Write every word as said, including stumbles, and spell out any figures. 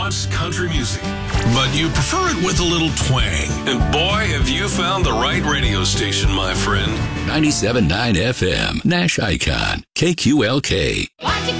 wants country music, but you prefer it with a little twang. And boy, have you found the right radio station, my friend. ninety-seven point nine F M, Nash Icon, K Q L K.